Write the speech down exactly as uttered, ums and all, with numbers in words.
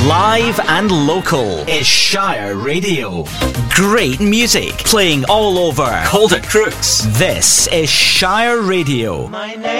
Live and local is Shire Radio. Great music playing all over Calder Crooks. This is Shire Radio. My name